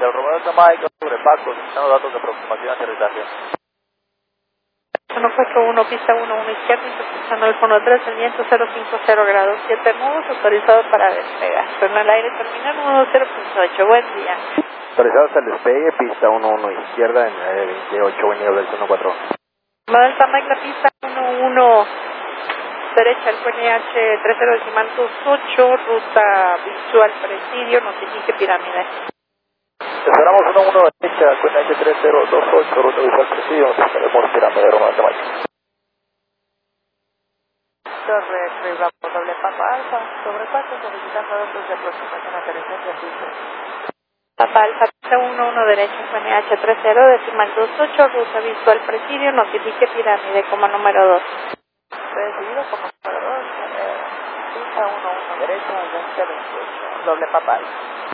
del Romeo de Jamaica, sobrepaso, necesitando datos de aproximación y aterrizaje. 141, pista 11 izquierda, interceptando el fono 3, el viento 050 grados 7 nudos, autorizado para despegar. Freno al aire terminal 10.8, buen día. Autorizado hasta el despegue, pista 11 izquierda, en 28, buen nivel del 14. Romeo del Jamaica, pista 11 derecha, el QNH 30 decimal 28, ruta visual Presidio, notifique pirámide. Esperamos 11 derecha, QNH 3028, ruta visual Presidio, nos estaremos pirámide Romeo de Jamaica. Torre Bravo, doble Papa Alfa, sobrepaso, solicitando datos de aproximación aterrizaje a piso. Papa Alfa, pista 11 derecha, QNH 30 decimal 28, ruta visual Presidio, notifique pirámide como número 2. Recibido como número 2, pista 11 derecha, 2028, doble Papa Alfa.